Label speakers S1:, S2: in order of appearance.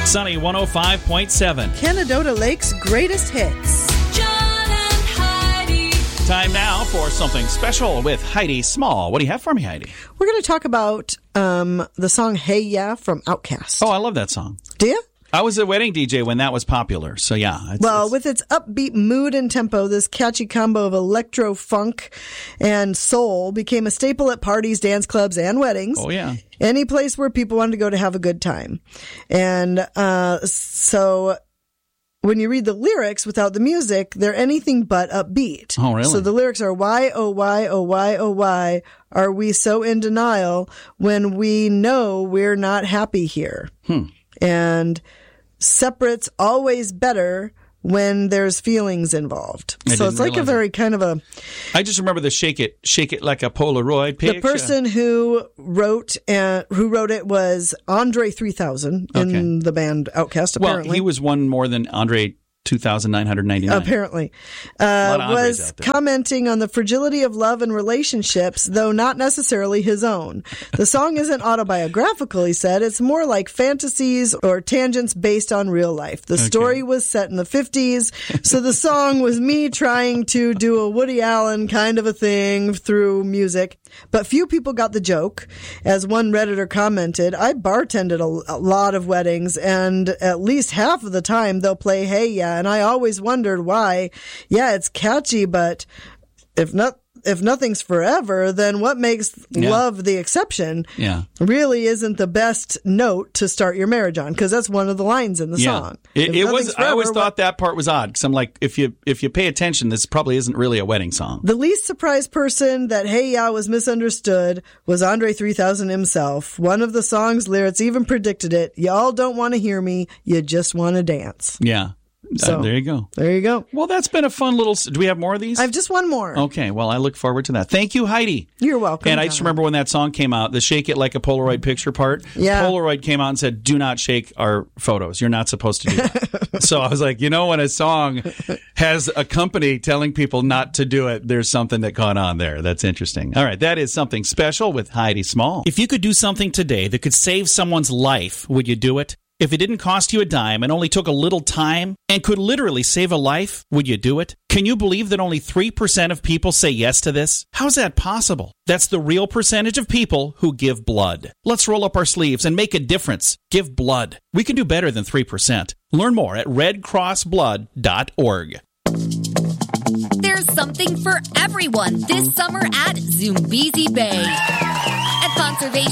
S1: Sunny 105.7.
S2: Canadota Lake's greatest hits.
S3: John and Heidi.
S1: Time now for something special with Heidi Small. What do you have for me, Heidi?
S2: We're going to talk about the song Hey Ya from Outkast.
S1: Oh, I love that song.
S2: Do you?
S1: I was a wedding DJ when that was popular, so yeah.
S2: With its upbeat mood and tempo, this catchy combo of electro, funk, and soul became a staple at parties, dance clubs, and weddings.
S1: Oh, yeah.
S2: Any place where people wanted to go to have a good time. And so when you read the lyrics without the music, they're anything but upbeat.
S1: Oh, really?
S2: So the lyrics are, why, oh, why, oh, why, oh, why are we so in denial when we know we're not happy here? And separate's always better when there's feelings involved. So it's like a very kind of a...
S1: I just remember the shake it like a Polaroid picture.
S2: The person who wrote it was Andre 3000 in the band Outkast, apparently.
S1: Well, he was one more than Andre 2,999.
S2: Apparently. Was commenting on the fragility of love and relationships, though not necessarily his own. The song isn't autobiographical, he said. It's more like fantasies or tangents based on real life. The story was set in the 50s, so the song was me trying to do a Woody Allen kind of a thing through music. But few people got the joke. As one Redditor commented, I bartended a lot of weddings, and at least half of the time they'll play Hey Ya, and I always wondered why. Yeah, it's catchy, but if nothing's forever, then what makes love the exception really isn't the best note to start your marriage on, because that's one of the lines in the song.
S1: It was. Forever, I always thought that part was odd, because I'm like, if you pay attention, this probably isn't really a wedding song.
S2: The least surprised person that Hey Ya was misunderstood was Andre 3000 himself. One of the song's lyrics even predicted it. Y'all don't want to hear me, you just want to dance.
S1: Yeah. So there you go.
S2: There you go.
S1: Well, that's been a fun little... Do we have more of these?
S2: I have just one more.
S1: Okay. Well, I look forward to that. Thank you, Heidi.
S2: You're welcome.
S1: And I just remember when that song came out, the shake it like a Polaroid picture part.
S2: Yeah.
S1: Polaroid came out and said, do not shake our photos. You're not supposed to do that. So I was like, when a song has a company telling people not to do it, there's something that caught on there. That's interesting. All right. That is something special with Heidi Small. If you could do something today that could save someone's life, would you do it? If it didn't cost you a dime and only took a little time and could literally save a life, would you do it? Can you believe that only 3% of people say yes to this? How's that possible? That's the real percentage of people who give blood. Let's roll up our sleeves and make a difference. Give blood. We can do better than 3%. Learn more at redcrossblood.org.
S3: There's something for everyone this summer at Zoombezi Bay. At Conservation